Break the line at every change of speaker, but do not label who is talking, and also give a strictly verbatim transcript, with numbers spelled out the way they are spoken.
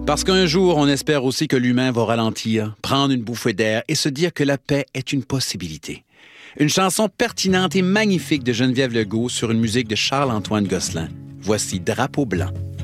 Parce qu'un jour, on espère aussi que l'humain va ralentir, prendre une bouffée d'air et se dire que la paix est une possibilité. Une chanson pertinente et magnifique de Geneviève Legault sur une musique de Charles-Antoine Gosselin. Voici Drapeau blanc.